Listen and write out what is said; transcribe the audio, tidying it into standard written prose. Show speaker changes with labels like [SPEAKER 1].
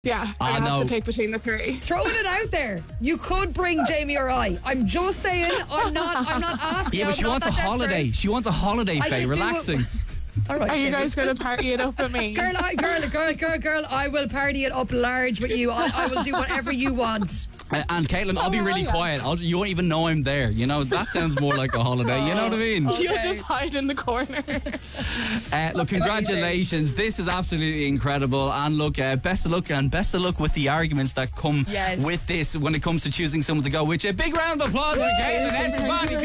[SPEAKER 1] Yeah, I have to pick between the three.
[SPEAKER 2] Throwing it out there. You could bring Jamie or I. I'm just saying, I'm not asking.
[SPEAKER 3] Yeah, but she wants a holiday. She wants a holiday, Faye, relaxing.
[SPEAKER 2] All right,
[SPEAKER 1] Are you guys going to party it up with me?
[SPEAKER 2] Girl, I will party it up large with you. I will do whatever you want.
[SPEAKER 3] And Caitlin, I'll be really quiet. You won't even know I'm there. You know, that sounds more like a holiday. You know what I mean?
[SPEAKER 1] Okay. You'll just hide in the corner.
[SPEAKER 3] Look, congratulations. This is absolutely incredible. And look, best of luck with the arguments that come with this when it comes to choosing someone to go with you. Big round of applause for Caitlin, everybody.